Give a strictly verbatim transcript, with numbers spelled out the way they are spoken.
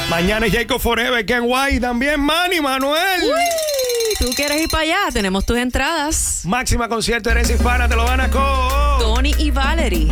Mañana es Jacob Forever, Ken White, también Manny Manuel. Uy, ¿tú quieres ir para allá? Tenemos tus entradas. Máxima concierto, Herencia Hispana, te lo van a con Tony y Valerie.